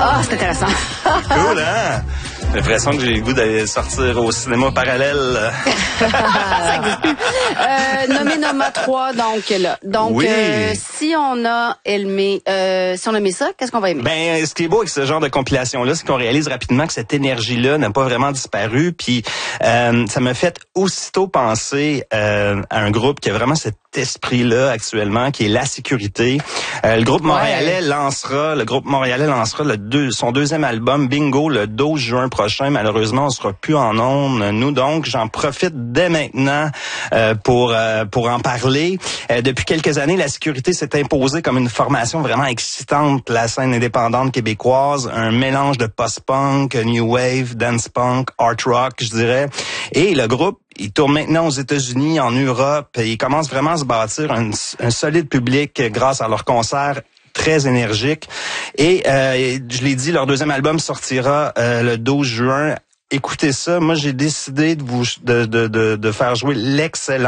Ah, c'est intéressant. Cool, hein? J'ai l'impression que j'ai le goût d'aller sortir au cinéma parallèle. Ça existe plus. Nommé Noma 3, donc là. Donc, oui. si on a aimé ça, qu'est-ce qu'on va aimer? Ben, ce qui est beau avec ce genre de compilation-là, c'est qu'on réalise rapidement que cette énergie-là n'a pas vraiment disparu. Puis, ça m'a fait aussitôt penser à un groupe qui a vraiment cet esprit-là actuellement, qui est La Sécurité. Le groupe montréalais lancera son deuxième album Bingo le 12 juin prochain. Malheureusement, on sera plus en ondes, nous, donc j'en profite dès maintenant pour en parler. Depuis quelques années, La Sécurité s'est imposée comme une formation vraiment excitante, la scène indépendante québécoise, un mélange de post-punk, new wave, dance punk, art rock, je dirais. Et le groupe, il tourne maintenant aux États-Unis, en Europe, et il commence vraiment à se bâtir un solide public grâce à leurs concerts très énergiques. Et je l'ai dit, leur deuxième album sortira le 12 juin. Écoutez ça, moi j'ai décidé de faire jouer l'excellent